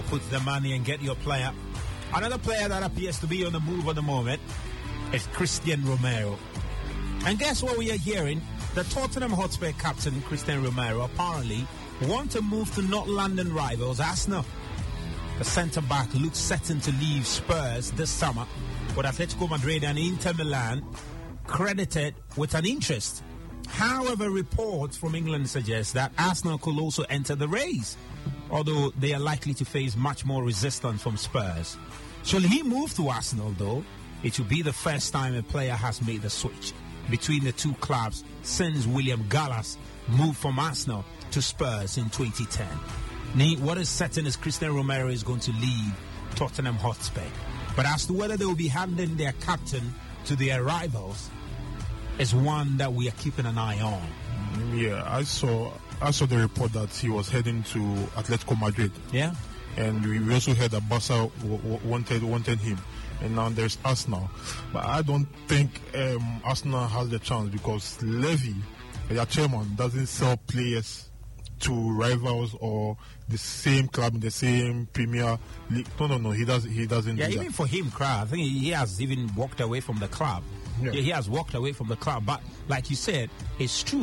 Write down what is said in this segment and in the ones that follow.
put the money and get your player. Another player that appears to be on the move at the moment is Christian Romero. And guess what we are hearing? The Tottenham Hotspur captain, Christian Romero, apparently want to move to North London rivals Arsenal. The centre-back looks certain to leave Spurs this summer, with Atletico Madrid and Inter Milan credited with an interest. However, reports from England suggest that Arsenal could also enter the race, although they are likely to face much more resistance from Spurs. Should he move to Arsenal, though, it will be the first time a player has made the switch between the two clubs since William Gallas moved from Arsenal to Spurs in 2010. What is certain is Christian Romero is going to lead Tottenham Hotspur. But as to whether they will be handing their captain to their rivals is one that we are keeping an eye on. Yeah, I saw the report that he was heading to Atletico Madrid. Yeah. And we also heard that Barca wanted him. And now there's Arsenal. But I don't think Arsenal has the chance because Levy, their chairman, doesn't sell players to rivals or the same club in the same Premier League. No, he doesn't do that. Even for him, I think he has even walked away from the club. Yeah, he has walked away from the club. But like you said, it's true,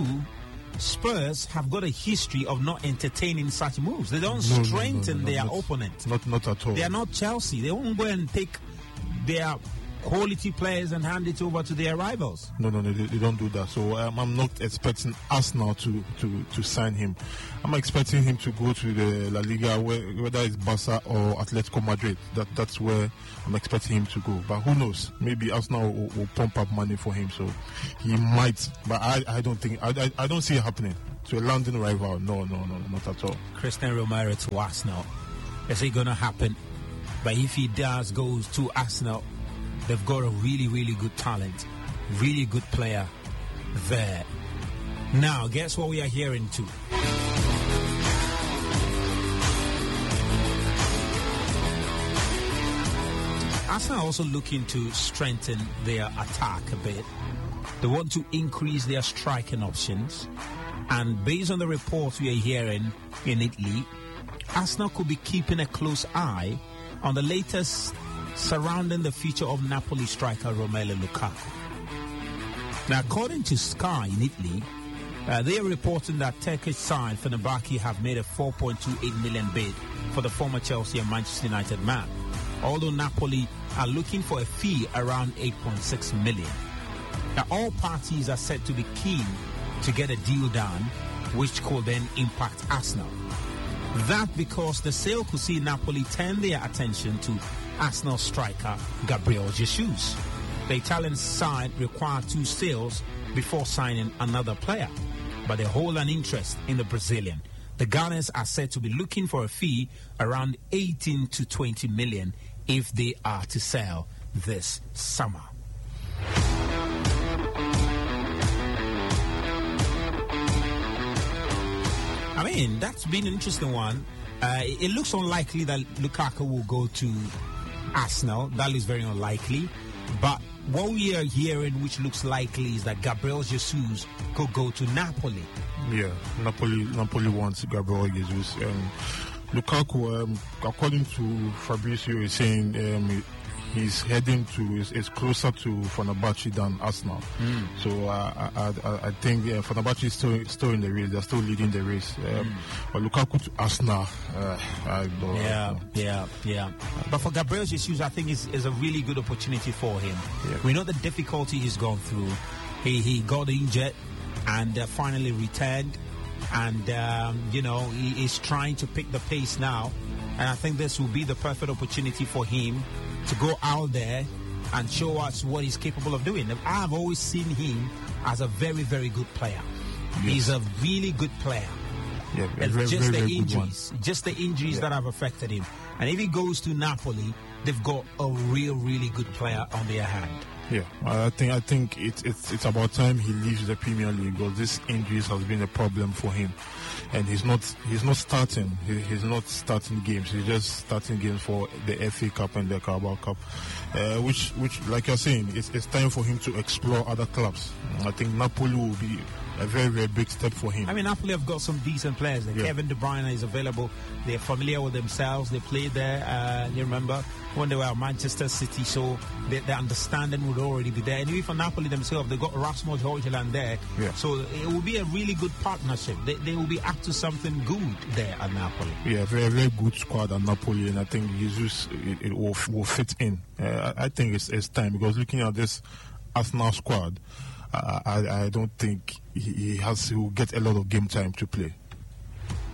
Spurs have got a history of not entertaining such moves. They don't strengthen their opponent. Not at all. They are not Chelsea. They won't go and take their quality players and hand it over to their rivals. No, they don't do that. So I'm not expecting Arsenal to sign him. I'm expecting him to go to the La Liga, whether it's Barca or Atletico Madrid. That's where I'm expecting him to go. But who knows? Maybe Arsenal will pump up money for him, so he might. But I don't think I don't see it happening to a London rival. No, not at all. Christian Romero to Arsenal. Is it going to happen? But if he does go to Arsenal, they've got a really, really good talent, really good player there. Now, guess what we are hearing too? Arsenal are also looking to strengthen their attack a bit. They want to increase their striking options. And based on the reports we are hearing in Italy, Arsenal could be keeping a close eye on the latest surrounding the future of Napoli striker Romelu Lukaku. Now, according to Sky in Italy, they are reporting that Turkish side Fenerbahce have made a 4.28 million bid for the former Chelsea and Manchester United man, although Napoli are looking for a fee around 8.6 million. Now, all parties are said to be keen to get a deal done, which could then impact Arsenal. That because the sale could see Napoli turn their attention to Arsenal striker Gabriel Jesus. The Italian side require 2 sales before signing another player, but they hold an interest in the Brazilian. The Gunners are said to be looking for a fee around 18 to 20 million if they are to sell this summer. I mean, that's been an interesting one. It looks unlikely that Lukaku will go to Arsenal. That looks very unlikely. But what we are hearing, which looks likely, is that Gabriel Jesus could go to Napoli. Yeah, Napoli wants Gabriel Jesus. Lukaku, according to Fabrizio, is saying he's heading to is closer to Fenerbahce than Arsenal. So I think Fenerbahce is still in the race. They're still leading the race. But Lukaku to Arsenal, I don't know. Yeah. But for Gabriel Jesus, I think is a really good opportunity for him. Yeah. We know the difficulty he's gone through. He got injured and finally returned. And, he is trying to pick the pace now. And I think this will be the perfect opportunity for him to go out there and show us what he's capable of doing. I've always seen him as a very, very good player. Yes. He's a really good player. Yeah, just the injuries that have affected him. And if he goes to Napoli, they've got a really good player on their hand. Yeah, I think it's about time he leaves the Premier League because this injuries has been a problem for him, and he's not starting. He's not starting games. He's just starting games for the FA Cup and the Carabao Cup, which like you're saying, it's time for him to explore other clubs. I think Napoli a very, very big step for him. I mean, Napoli have got some decent players. Kevin De Bruyne is available. They're familiar with themselves. They played there, you remember, when they were at Manchester City, so the understanding would already be there. And even for Napoli themselves, they've got Rasmus Højlund there. Yeah. So it will be a really good partnership. They will be up to something good there at Napoli. Yeah, very, very good squad at Napoli, and I think Jesus it will fit in. I think it's time, because looking at this Arsenal squad, I don't think he will get a lot of game time to play.